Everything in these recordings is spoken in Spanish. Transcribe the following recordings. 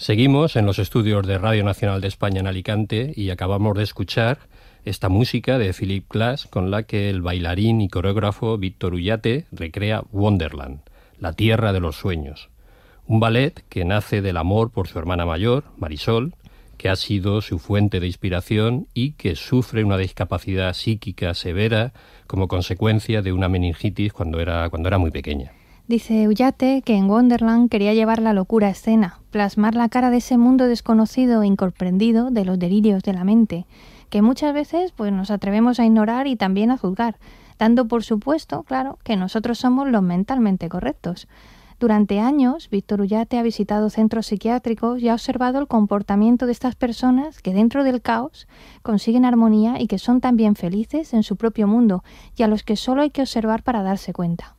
Seguimos en los estudios de Radio Nacional de España en Alicante y acabamos de escuchar esta música de Philip Glass con la que el bailarín y coreógrafo Víctor Ullate recrea Wonderland, la tierra de los sueños. Un ballet que nace del amor por su hermana mayor, Marisol, que ha sido su fuente de inspiración y que sufre una discapacidad psíquica severa como consecuencia de una meningitis cuando era muy pequeña. Dice Ullate que en Wonderland quería llevar la locura a escena, plasmar la cara de ese mundo desconocido e incomprendido de los delirios de la mente, que muchas veces nos atrevemos a ignorar y también a juzgar, dando por supuesto, claro, que nosotros somos los mentalmente correctos. Durante años, Víctor Ullate ha visitado centros psiquiátricos y ha observado el comportamiento de estas personas que dentro del caos consiguen armonía y que son también felices en su propio mundo y a los que solo hay que observar para darse cuenta.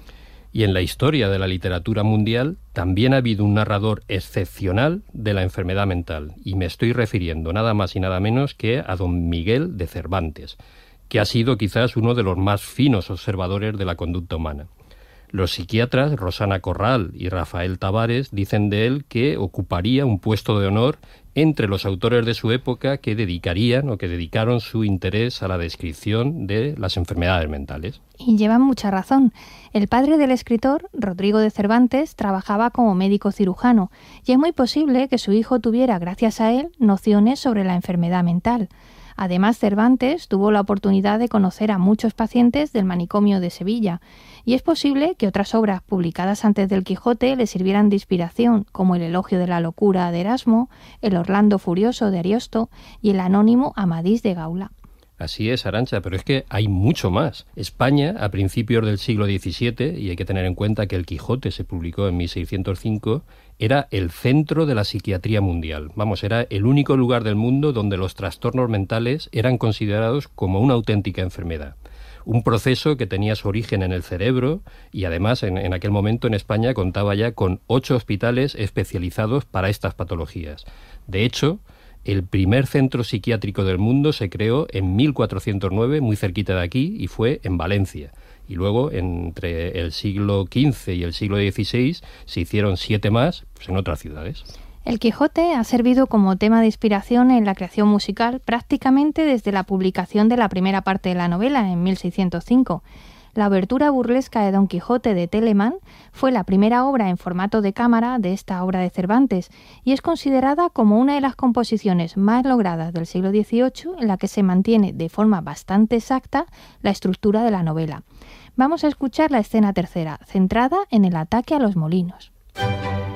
Y en la historia de la literatura mundial también ha habido un narrador excepcional de la enfermedad mental, y me estoy refiriendo nada más y nada menos que a don Miguel de Cervantes, que ha sido quizás uno de los más finos observadores de la conducta humana. Los psiquiatras Rosana Corral y Rafael Tavares dicen de él que ocuparía un puesto de honor entre los autores de su época que dedicaron su interés a la descripción de las enfermedades mentales. Y llevan mucha razón. El padre del escritor, Rodrigo de Cervantes, trabajaba como médico cirujano y es muy posible que su hijo tuviera, gracias a él, nociones sobre la enfermedad mental. Además, Cervantes tuvo la oportunidad de conocer a muchos pacientes del manicomio de Sevilla, y es posible que otras obras publicadas antes del Quijote le sirvieran de inspiración, como el Elogio de la locura de Erasmo, el Orlando furioso de Ariosto y el anónimo Amadís de Gaula. Así es, Arantxa, pero es que hay mucho más. España, a principios del siglo XVII, y hay que tener en cuenta que el Quijote se publicó en 1605, era el centro de la psiquiatría mundial. Era el único lugar del mundo donde los trastornos mentales eran considerados como una auténtica enfermedad. Un proceso que tenía su origen en el cerebro y además en aquel momento en España contaba ya con 8 hospitales especializados para estas patologías. De hecho, el primer centro psiquiátrico del mundo se creó en 1409, muy cerquita de aquí, y fue en Valencia. Y luego, entre el siglo XV y el siglo XVI, se hicieron 7 más en otras ciudades. El Quijote ha servido como tema de inspiración en la creación musical prácticamente desde la publicación de la primera parte de la novela, en 1605. La obertura burlesca de Don Quijote de Telemann fue la primera obra en formato de cámara de esta obra de Cervantes y es considerada como una de las composiciones más logradas del siglo XVIII en la que se mantiene de forma bastante exacta la estructura de la novela. Vamos a escuchar la escena tercera, centrada en el ataque a los molinos.